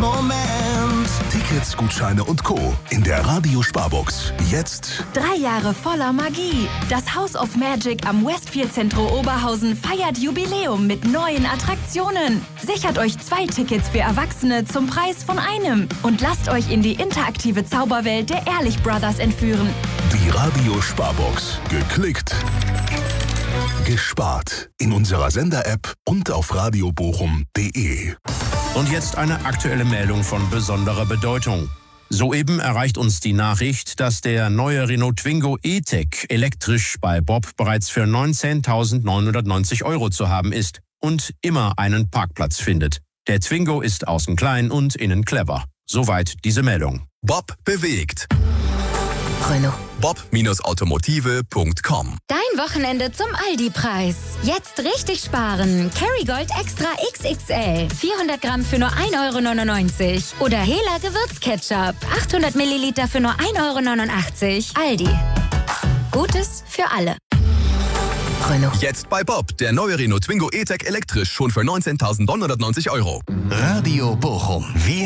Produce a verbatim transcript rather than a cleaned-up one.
Moment. Tickets, Gutscheine und Co. in der Radio Sparbox. Jetzt Drei Jahre voller Magie. Das House of Magic am Westfield Centro Oberhausen feiert Jubiläum mit neuen Attraktionen. Sichert euch zwei Tickets für Erwachsene zum Preis von einem und lasst euch in die interaktive Zauberwelt der Ehrlich Brothers entführen. die Radio Sparbox. Geklickt, gespart. In unserer Sender-App und auf radiobochum punkt de. Und jetzt eine aktuelle Meldung von besonderer Bedeutung. Soeben erreicht uns die Nachricht, dass der neue Renault Twingo E-Tech elektrisch bei Bob bereits für neunzehntausendneunhundertneunzig Euro zu haben ist und immer einen Parkplatz findet. Der Twingo ist außen klein und innen clever. Soweit diese Meldung. Bob bewegt. Renault. bob Automotive punkt com. Dein Wochenende zum Aldi-Preis. Jetzt richtig sparen. Kerrygold Extra X X L. vierhundert Gramm für nur ein Euro neunundneunzig. Oder Hela Gewürzketchup. achthundert Milliliter für nur ein Euro neunundachtzig. Aldi. Gutes für alle. Renault. Jetzt bei Bob. Der neue Renault Twingo E-Tech elektrisch schon für neunzehntausendneunhundertneunzig Euro. Radio Bochum. Wir